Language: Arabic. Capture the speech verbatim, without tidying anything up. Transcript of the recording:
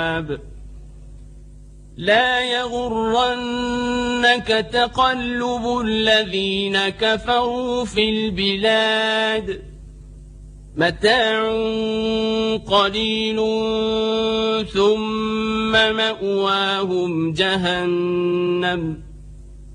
لا يغرنك تقلب الذين كفروا في البلاد متاع قليل ثم مأواهم جهنم